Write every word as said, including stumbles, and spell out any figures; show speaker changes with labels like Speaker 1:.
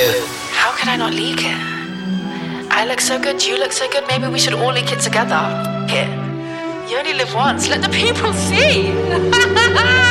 Speaker 1: How could I not leak it? I look so good, you look so good, maybe we should all leak it together. Here. You only live once, let the people see.